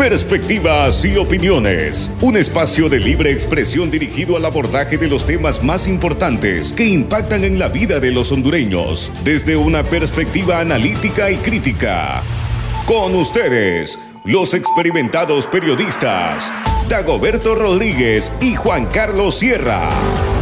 Perspectivas y opiniones. Un espacio de libre expresión dirigido al abordaje de los temas más importantes que impactan en la vida de los hondureños, desde una perspectiva analítica y crítica. Con ustedes, los experimentados periodistas Dagoberto Rodríguez y Juan Carlos Sierra.